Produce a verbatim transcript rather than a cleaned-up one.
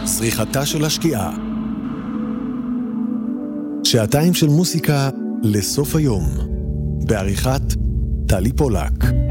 זריחתה של השקיעה. שעתיים של מוסיקה לסוף היום. בעריכת טלי פולק.